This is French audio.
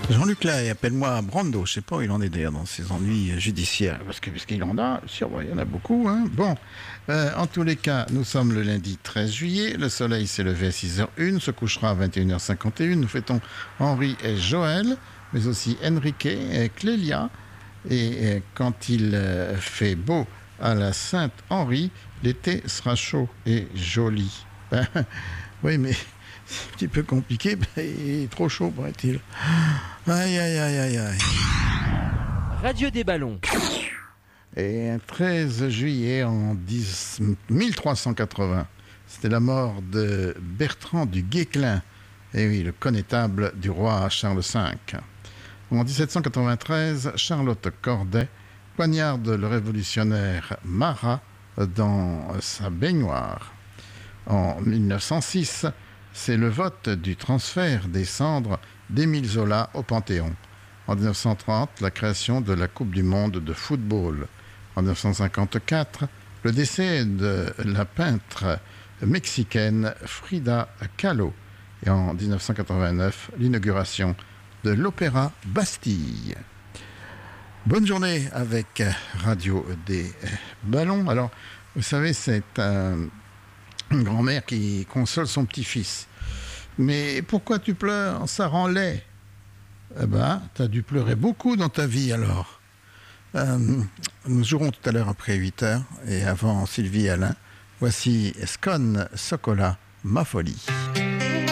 Jean-Luc Lahaye, appelle-moi Brando. Je sais pas où il en est d'ailleurs dans ses ennuis judiciaires. Parce qu'il en a, il y en a beaucoup. Hein. Bon, en tous les cas, nous sommes le lundi 13 juillet. Le soleil s'est levé à 6h01, se couchera à 21h51. Nous fêtons Henri et Joël, mais aussi Enrique et Clélia. Et quand il fait beau à la Sainte-Henri, l'été sera chaud et joli. Oui, mais c'est un petit peu compliqué. Il est trop chaud, paraît-il. Aïe, aïe, aïe, aïe, aïe. Radio des ballons. Et un 13 juillet en 1380, c'était la mort de Bertrand du Guesclin, et oui, le connétable du roi Charles V. En 1793, Charlotte Corday poignarde le révolutionnaire Marat dans sa baignoire. En 1906, c'est le vote du transfert des cendres d'Émile Zola au Panthéon. En 1930, la création de la Coupe du monde de football. En 1954, le décès de la peintre mexicaine Frida Kahlo. Et en 1989, l'inauguration de l'Opéra Bastille. Bonne journée avec Radio des Ballons. Alors, vous savez, c'est une grand-mère qui console son petit-fils. Mais pourquoi tu pleures? Ça rend laid. Eh ben, t'as dû pleurer beaucoup dans ta vie alors. Nous jouerons tout à l'heure après 8h et avant Sylvie et Alain. Voici Scone Socola, Ma folie.